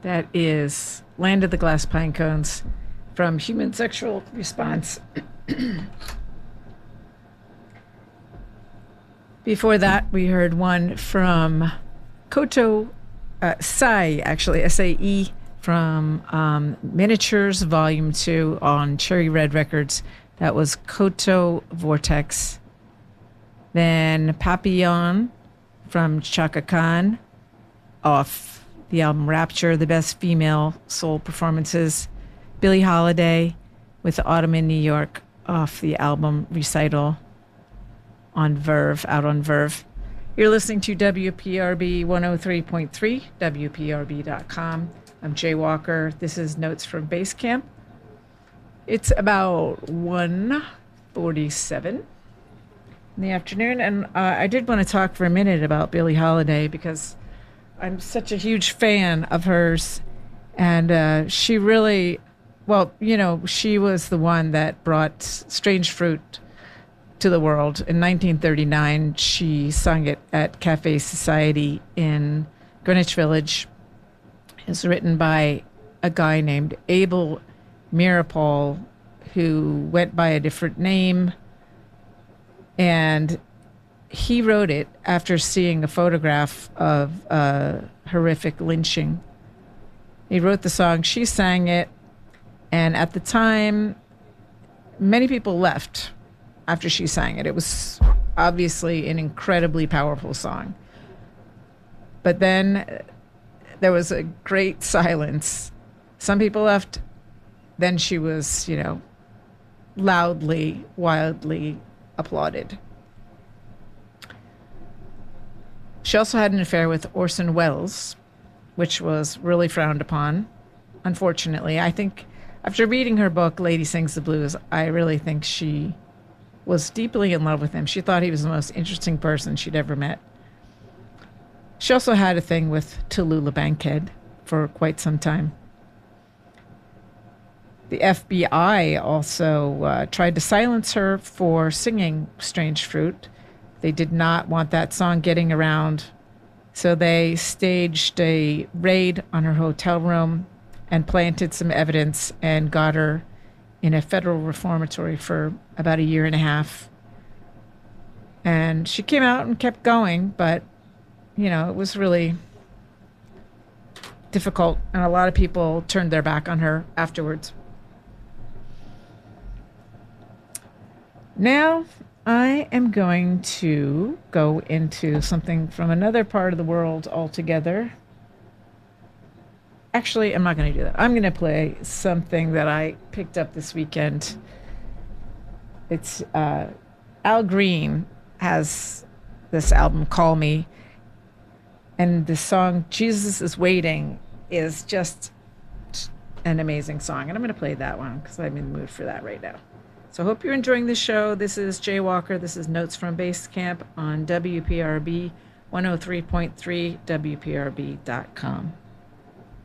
That is Land of the Glass Pine Cones from Human Sexual Response. Before that, we heard one from Koto Sai, actually, SAE, from Miniatures Volume 2 on Cherry Red Records. That was Koto Vortex. Then Papillon from Chaka Khan off the album Rapture, the best female soul performances. Billie Holiday with Autumn in New York off the album Recital on Verve, out on Verve. You're listening to WPRB 103.3, WPRB.com. I'm Jay Walker. This is Notes from Base Camp. It's about 1:47 in the afternoon, and I did want to talk for a minute about Billie Holiday because I'm such a huge fan of hers, and she really, well, you know, she was the one that brought Strange Fruit to the world. In 1939, she sung it at Cafe Society in Greenwich Village. It's written by a guy named Abel Meeropol, who went by a different name, and he wrote it after seeing a photograph of a horrific lynching. He wrote the song, she sang it, and at the time, many people left after she sang it. It was obviously an incredibly powerful song. But then there was a great silence. Some people left. Then she was, you know, loudly, wildly applauded. She also had an affair with Orson Welles, which was really frowned upon, unfortunately. I think after reading her book, Lady Sings the Blues, I really think she was deeply in love with him. She thought he was the most interesting person she'd ever met. She also had a thing with Tallulah Bankhead for quite some time. The FBI also tried to silence her for singing Strange Fruit. They did not want that song getting around, so they staged a raid on her hotel room and planted some evidence and got her in a federal reformatory for about a year and a half. And she came out and kept going, but, you know, it was really difficult, and a lot of people turned their back on her afterwards. Now, I am going to go into something from another part of the world altogether. Actually, I'm not going to do that. I'm going to play something that I picked up this weekend. It's Al Green has this album, Call Me, and the song Jesus is Waiting is just an amazing song. And I'm going to play that one because I'm in the mood for that right now. So I hope you're enjoying the show. This is Jay Walker. This is Notes from Base Camp on WPRB 103.3, WPRB.com.